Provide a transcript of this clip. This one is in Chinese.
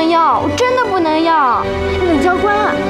能要，我真的不能要。 女教官啊，